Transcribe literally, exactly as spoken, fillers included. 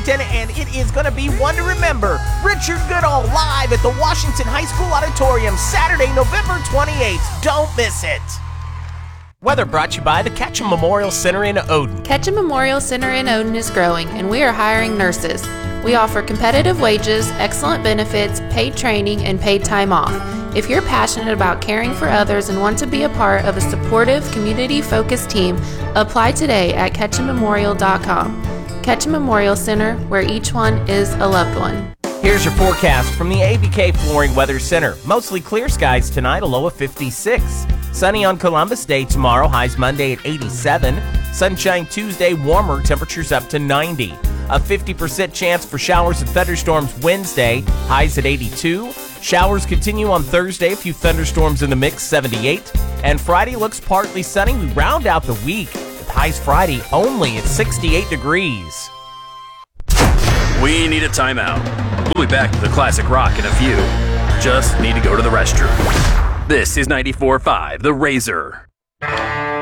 Washington, and it is going to be one to remember. Richard Goodall live at the Washington High School Auditorium Saturday, November twenty-eighth. Don't miss it. Weather brought to you by the Ketchum Memorial Center in Odin. Ketchum Memorial Center in Odin is growing, and we are hiring nurses. We offer competitive wages, excellent benefits, paid training, and paid time off. If you're passionate about caring for others and want to be a part of a supportive, community-focused team, apply today at ketchum memorial dot com. Ketchum Memorial Center, where each one is a loved one. Here's your forecast from the A B K Flooring Weather Center. Mostly clear skies tonight, a low of fifty-six. Sunny on Columbus Day tomorrow, highs Monday at eighty-seven. Sunshine Tuesday, warmer, temperatures up to ninety. A fifty percent chance for showers and thunderstorms Wednesday, highs at eighty-two. Showers continue on Thursday, a few thunderstorms in the mix, seventy-eight. And Friday looks partly sunny. We round out the week with highs Friday only at sixty-eight degrees. We need a timeout. We'll be back to the classic rock in a few. Just need to go to the restroom. This is ninety-four point five The Razor.